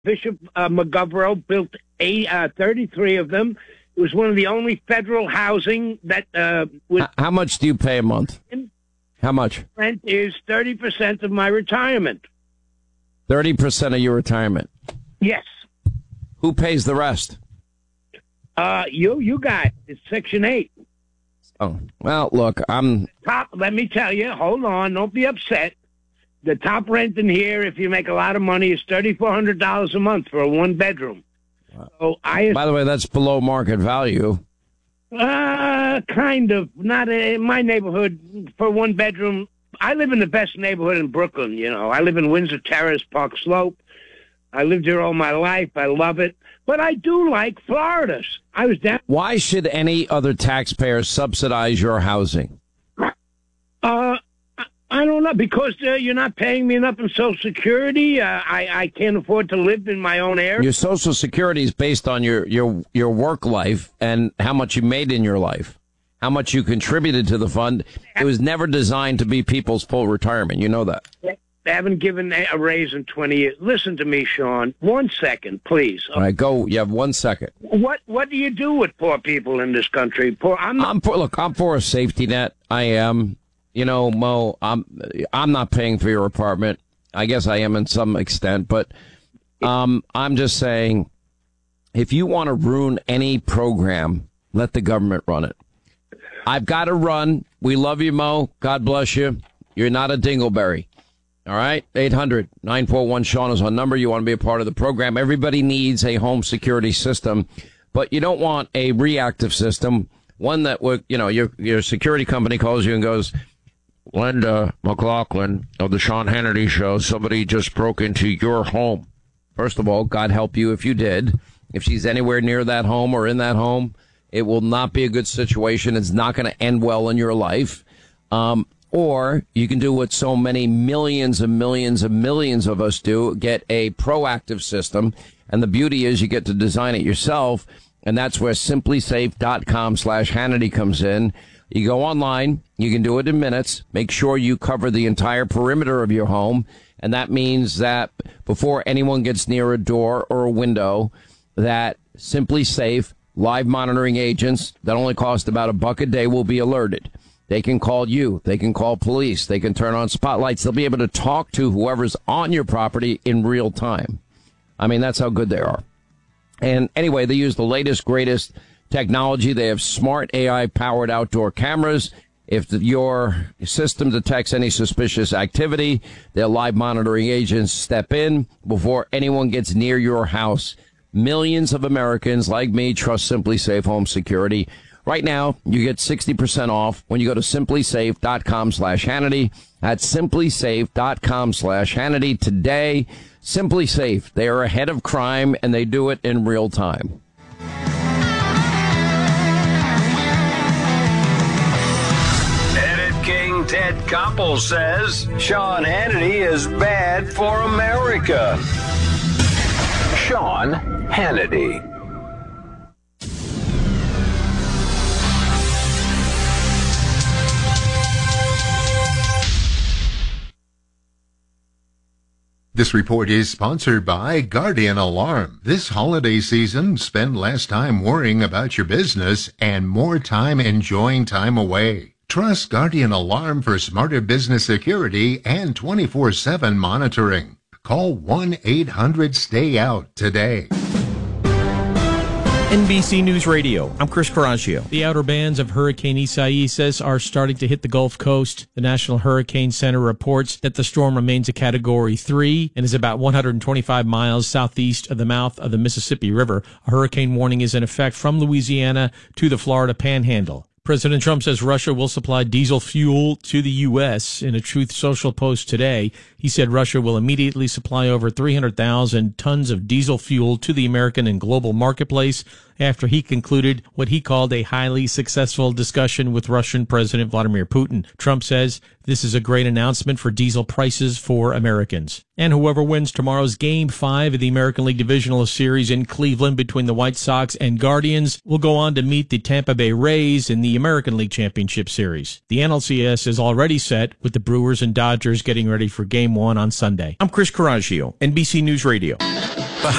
Bishop McGovern built 33 of them. It was one of the only federal housing that was... How much do you pay a month? How much? Rent is 30% of my retirement. 30% of your retirement? Yes. Who pays the rest? You guys. It's Section 8. Oh, well, look, Let me tell you, hold on, don't be upset. The top rent in here, if you make a lot of money, is $3,400 a month for a one-bedroom. So by the way, that's below market value. Kind of. Not in my neighborhood for one bedroom. I live in the best neighborhood in Brooklyn, you know. I live in Windsor Terrace, Park Slope. I lived here all my life. I love it. But I do like Florida. I was down. Why should any other taxpayer subsidize your housing? I don't know, because you're not paying me enough in Social Security. I can't afford to live in my own area. Your Social Security is based on your work life and how much you made in your life, how much you contributed to the fund. It was never designed to be people's full retirement. You know that. They haven't given a raise in 20 years. Listen to me, Sean. 1 second, please. All right, go. You have 1 second. What do you do with poor people in this country? I'm for a safety net. I am. You know, Mo, I'm not paying for your apartment. I guess I am in some extent, but I'm just saying, if you want to ruin any program, let the government run it. I've got to run. We love you, Mo. God bless you. You're not a dingleberry. All right? 800-941-SEAN is our number. You want to be a part of the program. Everybody needs a home security system, but you don't want a reactive system, one that would, you know, your security company calls you and goes, Linda McLaughlin of the Sean Hannity Show, somebody just broke into your home. First of all, God help you if you did. If she's anywhere near that home or in that home, it will not be a good situation. It's not going to end well in your life. Or you can do what so many millions and millions and millions of us do, get a proactive system. And the beauty is you get to design it yourself. And that's where simplysafe.com/Hannity comes in. You go online, you can do it in minutes. Make sure you cover the entire perimeter of your home. And that means that before anyone gets near a door or a window, that Simply Safe live monitoring agents that only cost about $1 a day will be alerted. They can call you. They can call police. They can turn on spotlights. They'll be able to talk to whoever's on your property in real time. I mean, that's how good they are. And anyway, they use the latest, greatest technology. They have smart AI-powered outdoor cameras. If your system detects any suspicious activity, their live monitoring agents step in before anyone gets near your house. Millions of Americans like me trust Simply Safe Home Security. Right now, you get 60% off when you go to simplysafe.com/Hannity. That's simplysafe.com/Hannity today. Simply Safe. They are ahead of crime, and they do it in real time. King Ted Koppel says Sean Hannity is bad for America. Sean Hannity. This report is sponsored by Guardian Alarm. This holiday season, spend less time worrying about your business and more time enjoying time away. Trust Guardian Alarm for smarter business security and 24/7 monitoring. Call 1-800-STAY-OUT today. NBC News Radio, I'm Chris Caraccio. The outer bands of Hurricane Isaias are starting to hit the Gulf Coast. The National Hurricane Center reports that the storm remains a Category 3 and is about 125 miles southeast of the mouth of the Mississippi River. A hurricane warning is in effect from Louisiana to the Florida Panhandle. President Trump says Russia will supply diesel fuel to the U.S. In a Truth Social post today, he said Russia will immediately supply over 300,000 tons of diesel fuel to the American and global marketplace after he concluded what he called a highly successful discussion with Russian President Vladimir Putin. Trump says this is a great announcement for diesel prices for Americans. And whoever wins tomorrow's Game 5 of the American League Divisional Series in Cleveland between the White Sox and Guardians will go on to meet the Tampa Bay Rays in the American League Championship Series. The NLCS is already set with the Brewers and Dodgers getting ready for Game 1 on Sunday. I'm Chris Caraccio, NBC News Radio.